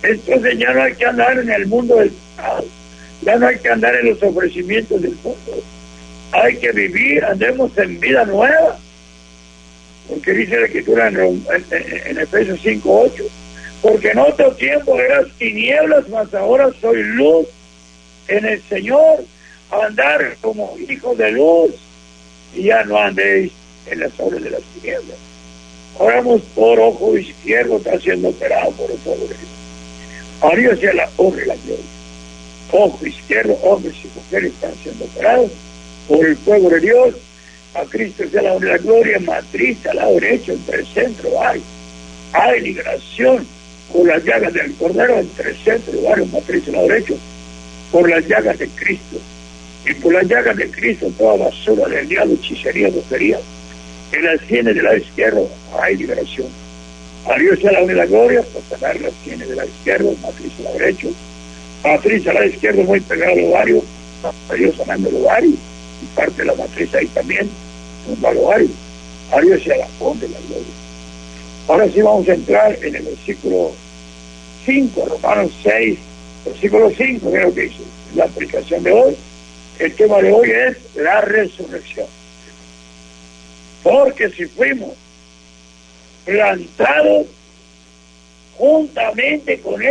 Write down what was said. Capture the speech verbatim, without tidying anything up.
Entonces ya no hay que andar en el mundo del pecado, ya no hay que andar en los ofrecimientos del mundo, hay que vivir, andemos en vida nueva, porque dice la Escritura en, en, en Efesios cinco ocho, porque en otro tiempo eras tinieblas, mas ahora soy luz en el Señor, andar como hijos de luz, y ya no andéis en las obras de las tinieblas. Oramos por ojo izquierdo, está siendo operado por el poder. A Dios sea la honra y la gloria. Ojo izquierdo, hombres y mujeres están siendo operados por el fuego de Dios. A Cristo sea la honra y la gloria. Matriz al lado derecho, entre el centro hay. Hay liberación por las llagas del Cordero, entre el centro y varios matriz al lado derecho, por las llagas de Cristo. Y por las llagas de Cristo, toda basura del diablo, hechicería, brujería. En las sienes del lado izquierdo hay liberación. A Dios sea la honra y la gloria por sacar las sienes del lado izquierdo, matriz al lado derecho. Matriz al lado izquierdo muy pegado al ovario, a Dios sanando el ovario, y parte de la matriz ahí también, un al ovario. A Dios sea la honra y la gloria. Ahora sí vamos a entrar en el versículo cinco, Romanos seis, versículo cinco, creo que dice, la aplicación de hoy. El tema de hoy es la resurrección. Porque si fuimos plantados juntamente con él,